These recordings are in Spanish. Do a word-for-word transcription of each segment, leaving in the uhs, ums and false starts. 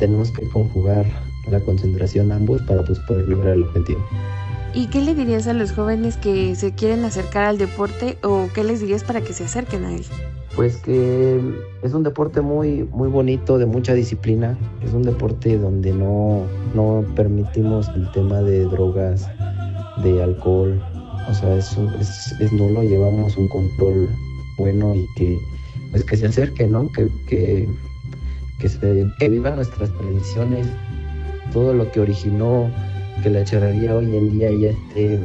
tenemos que conjugar la concentración ambos para pues, poder lograr el objetivo. ¿Y qué le dirías a los jóvenes que se quieren acercar al deporte o qué les dirías para que se acerquen a él? Pues que es un deporte muy, muy bonito, de mucha disciplina. Es un deporte donde no, no permitimos el tema de drogas, de alcohol. O sea, es, es, es nulo, llevamos un control bueno y que, pues que se acerque, ¿no? Que, que, que, se, que vivan nuestras tradiciones, todo lo que originó que la charrería hoy en día ya esté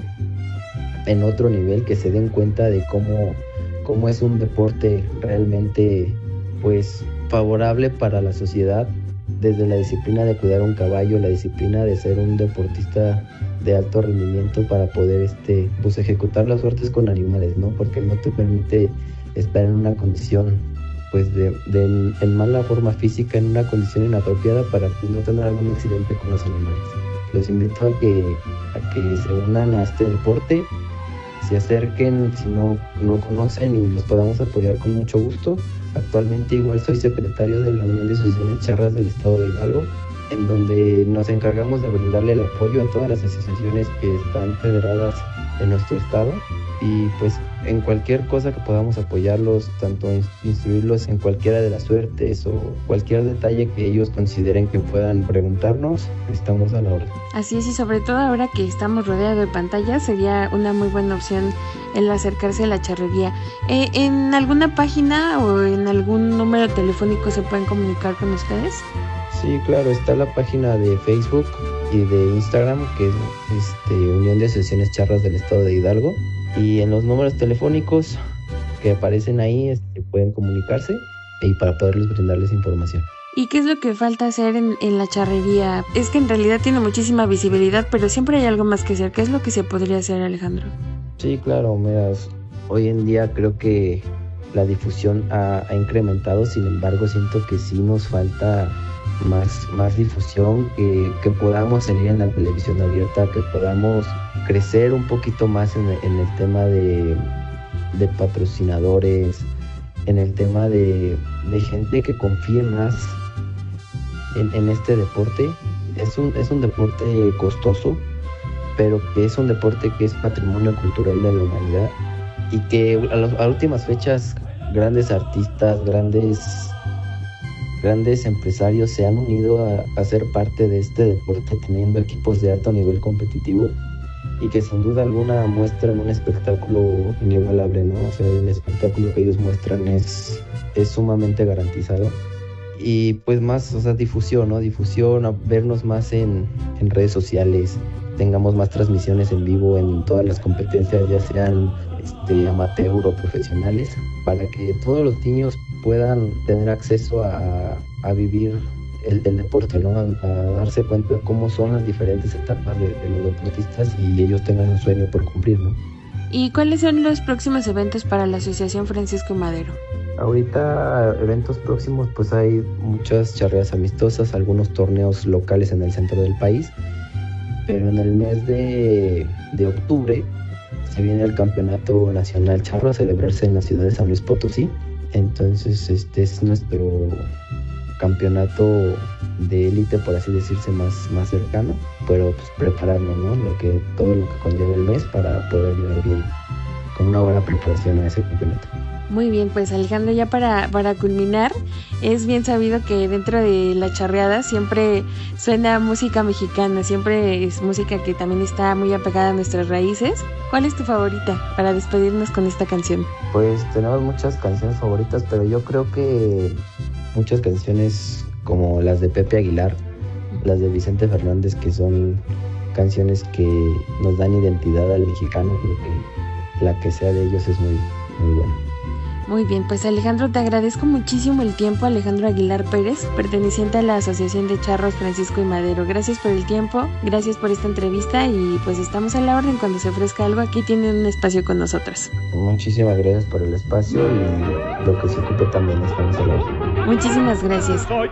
en otro nivel, que se den cuenta de cómo, cómo es un deporte realmente pues favorable para la sociedad, desde la disciplina de cuidar un caballo, la disciplina de ser un deportista de alto rendimiento para poder este pues ejecutar las suertes con animales, ¿no? Porque no te permite estar en una condición pues de, de en, en mala forma física, en una condición inapropiada para pues, no tener algún accidente con los animales. Los invito a que, a que se unan a este deporte, se acerquen si no, no conocen y los podamos apoyar con mucho gusto. Actualmente igual soy secretario de la Unión de Asociaciones Charras del Estado de Hidalgo, en donde nos encargamos de brindarle el apoyo a todas las asociaciones que están federadas en nuestro estado y pues en cualquier cosa que podamos apoyarlos, tanto instruirlos en cualquiera de las suertes o cualquier detalle que ellos consideren que puedan preguntarnos, estamos a la orden. Así es, y sobre todo ahora que estamos rodeados de pantallas, sería una muy buena opción el acercarse a la charrería. Eh, ¿En alguna página o en algún número telefónico se pueden comunicar con ustedes? Sí, claro, está la página de Facebook y de Instagram, que es este, Unión de Asociaciones Charras del Estado de Hidalgo. Y en los números telefónicos que aparecen ahí este, pueden comunicarse y para poderles brindarles información. ¿Y qué es lo que falta hacer en, en la charrería? Es que en realidad tiene muchísima visibilidad, pero siempre hay algo más que hacer. ¿Qué es lo que se podría hacer, Alejandro? Sí, claro, mira, hoy en día creo que la difusión ha, ha incrementado, sin embargo siento que sí nos falta más, más difusión, que, que podamos salir en la televisión abierta, que podamos crecer un poquito más en, en el tema de, de patrocinadores, en el tema de, de gente que confíe más en, en este deporte. Es un, es un deporte costoso, pero que es un deporte que es patrimonio cultural de la humanidad y que a, los, a últimas fechas grandes artistas, grandes grandes empresarios se han unido a, a ser parte de este deporte, teniendo equipos de alto nivel competitivo y que sin duda alguna muestran un espectáculo inigualable, ¿no? O sea, el espectáculo que ellos muestran es, es sumamente garantizado. Y pues más, o sea, difusión, ¿no? Difusión, a vernos más en, en redes sociales, tengamos más transmisiones en vivo en todas las competencias, ya sean este, amateur o profesionales, para que todos los niños puedan tener acceso a, a vivir el, el deporte, ¿no? A, a darse cuenta de cómo son las diferentes etapas de, de los deportistas y ellos tengan un sueño por cumplir, ¿no? ¿Y cuáles son los próximos eventos para la Asociación Francisco y Madero? Ahorita eventos próximos, pues hay muchas charreas amistosas, algunos torneos locales en el centro del país, pero en el mes de, de octubre se viene el Campeonato Nacional Charro a celebrarse en la ciudad de San Luis Potosí. Entonces este es nuestro campeonato de élite, por así decirse, más, más cercano, pero pues prepararnos, ¿no? Lo que, todo lo que conlleva el mes para poder llegar bien, con una buena preparación a ese campeonato. Muy bien, pues Alejandro, ya para, para culminar, es bien sabido que dentro de la charreada siempre suena música mexicana, siempre es música que también está muy apegada a nuestras raíces. ¿Cuál es tu favorita para despedirnos con esta canción? Pues tenemos muchas canciones favoritas, pero yo creo que muchas canciones como las de Pepe Aguilar, las de Vicente Fernández, que son canciones que nos dan identidad al mexicano, creo que la que sea de ellos es muy, muy buena. Muy bien, pues Alejandro, te agradezco muchísimo el tiempo. Alejandro Aguilar Pérez, perteneciente a la Asociación de Charros Francisco y Madero. Gracias por el tiempo, gracias por esta entrevista y pues estamos a la orden. Cuando se ofrezca algo, aquí tienen un espacio con nosotros. Muchísimas gracias por el espacio y lo que se ocupe también estamos a la orden. Muchísimas gracias.